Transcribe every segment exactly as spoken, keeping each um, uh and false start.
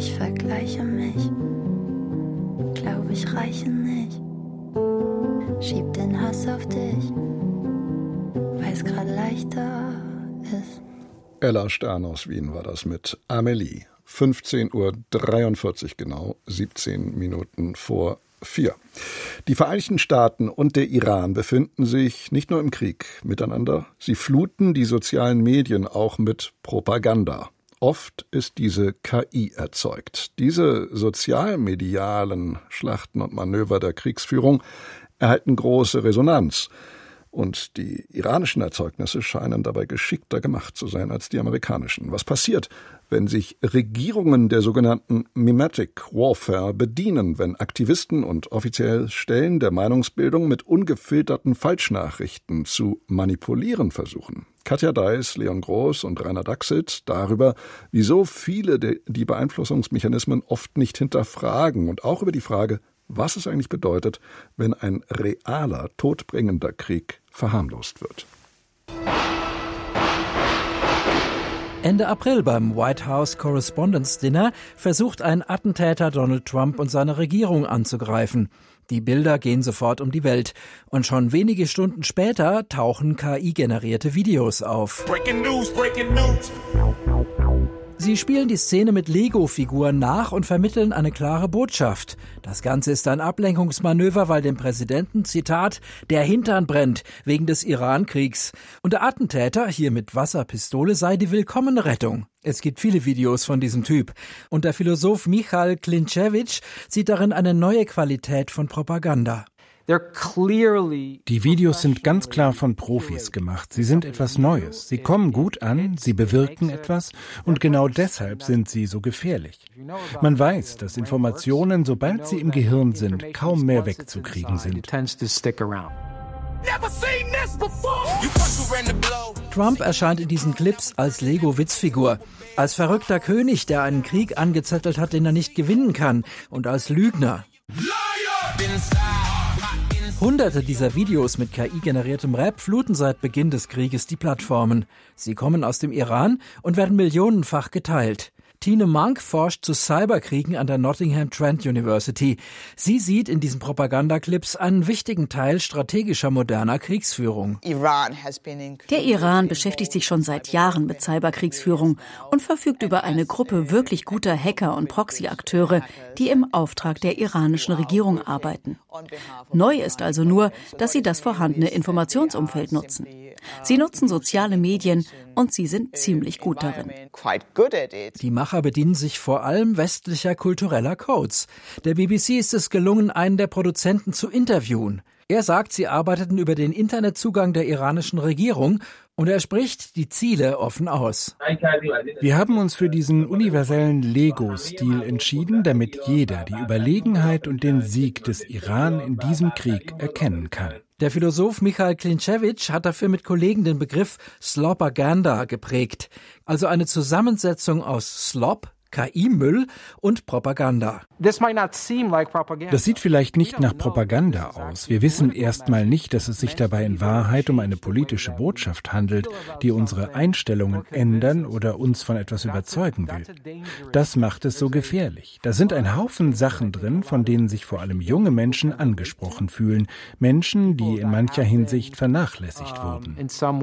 Ich vergleiche mich, glaube ich reiche nicht. Schieb den Hass auf dich, weil es gerade leichter ist. Ella Stern aus Wien war das mit Amelie. fünfzehn Uhr dreiundvierzig genau, siebzehn Minuten vor vier. Die Vereinigten Staaten und der Iran befinden sich nicht nur im Krieg miteinander, sie fluten die sozialen Medien auch mit Propaganda. Oft ist diese K I erzeugt. Diese sozialmedialen Schlachten und Manöver der Kriegsführung erhalten große Resonanz. Und die iranischen Erzeugnisse scheinen dabei geschickter gemacht zu sein als die amerikanischen. Was passiert, wenn sich Regierungen der sogenannten Mimetic Warfare bedienen, wenn Aktivisten und offizielle Stellen der Meinungsbildung mit ungefilterten Falschnachrichten zu manipulieren versuchen? Katja Deiss, Leon Groß und Rainer Dachselt darüber, wieso viele die Beeinflussungsmechanismen oft nicht hinterfragen und auch über die Frage, was es eigentlich bedeutet, wenn ein realer, todbringender Krieg verharmlost wird. Ende April beim White House Correspondents' Dinner versucht ein Attentäter Donald Trump und seine Regierung anzugreifen. Die Bilder gehen sofort um die Welt. Und schon wenige Stunden später tauchen K I-generierte Videos auf. Breaking News, Breaking News. Sie spielen die Szene mit Lego-Figuren nach und vermitteln eine klare Botschaft. Das Ganze ist ein Ablenkungsmanöver, weil dem Präsidenten, Zitat, der Hintern brennt wegen des Iran-Kriegs. Und der Attentäter, hier mit Wasserpistole, sei die willkommene Rettung. Es gibt viele Videos von diesem Typ. Und der Philosoph Michal Klinčević sieht darin eine neue Qualität von Propaganda. Die Videos sind ganz klar von Profis gemacht. Sie sind etwas Neues. Sie kommen gut an, sie bewirken etwas und genau deshalb sind sie so gefährlich. Man weiß, dass Informationen, sobald sie im Gehirn sind, kaum mehr wegzukriegen sind. Trump erscheint in diesen Clips als Lego-Witzfigur, als verrückter König, der einen Krieg angezettelt hat, den er nicht gewinnen kann, und als Lügner. Hunderte dieser Videos mit K I-generiertem Rap fluten seit Beginn des Krieges die Plattformen. Sie kommen aus dem Iran und werden millionenfach geteilt. Tine Monk forscht zu Cyberkriegen an der Nottingham Trent University. Sie sieht in diesen Propagandaclips einen wichtigen Teil strategischer moderner Kriegsführung. Der Iran beschäftigt sich schon seit Jahren mit Cyberkriegsführung und verfügt über eine Gruppe wirklich guter Hacker und Proxy-Akteure, die im Auftrag der iranischen Regierung arbeiten. Neu ist also nur, dass sie das vorhandene Informationsumfeld nutzen. Sie nutzen soziale Medien und sie sind ziemlich gut darin. Die Macher bedienen sich vor allem westlicher kultureller Codes. Der B B C ist es gelungen, einen der Produzenten zu interviewen. Er sagt, sie arbeiteten über den Internetzugang der iranischen Regierung und er spricht die Ziele offen aus. Wir haben uns für diesen universellen Lego-Stil entschieden, damit jeder die Überlegenheit und den Sieg des Iran in diesem Krieg erkennen kann. Der Philosoph Michal Klinčević hat dafür mit Kollegen den Begriff Slopaganda geprägt, also eine Zusammensetzung aus Slop, K I-Müll und Propaganda. Das sieht vielleicht nicht nach Propaganda aus. Wir wissen erstmal nicht, dass es sich dabei in Wahrheit um eine politische Botschaft handelt, die unsere Einstellungen ändern oder uns von etwas überzeugen will. Das macht es so gefährlich. Da sind ein Haufen Sachen drin, von denen sich vor allem junge Menschen angesprochen fühlen. Menschen, die in mancher Hinsicht vernachlässigt wurden.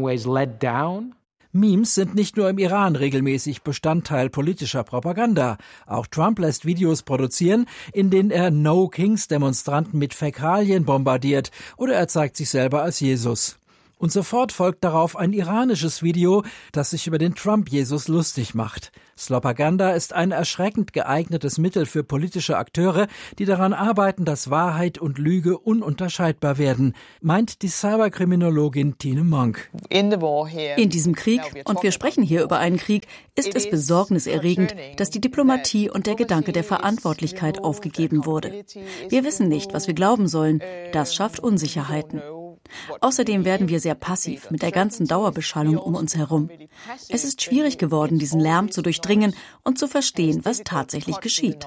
Memes sind nicht nur im Iran regelmäßig Bestandteil politischer Propaganda. Auch Trump lässt Videos produzieren, in denen er No-Kings-Demonstranten mit Fäkalien bombardiert oder er zeigt sich selber als Jesus. Und sofort folgt darauf ein iranisches Video, das sich über den Trump-Jesus lustig macht. Slopaganda ist ein erschreckend geeignetes Mittel für politische Akteure, die daran arbeiten, dass Wahrheit und Lüge ununterscheidbar werden, meint die Cyberkriminologin Tine Monk. In diesem Krieg, und wir sprechen hier über einen Krieg, ist es besorgniserregend, dass die Diplomatie und der Gedanke der Verantwortlichkeit aufgegeben wurde. Wir wissen nicht, was wir glauben sollen. Das schafft Unsicherheiten. Außerdem werden wir sehr passiv mit der ganzen Dauerbeschallung um uns herum. Es ist schwierig geworden, diesen Lärm zu durchdringen und zu verstehen, was tatsächlich geschieht.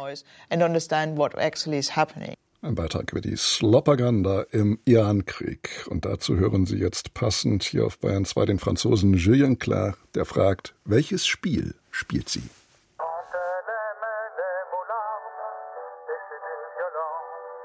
Ein Beitrag über die Slopaganda im Iran-Krieg. Und dazu hören Sie jetzt passend hier auf Bayern zwei den Franzosen Julien Clerc, der fragt, welches Spiel spielt sie? larmes, sécher des violences.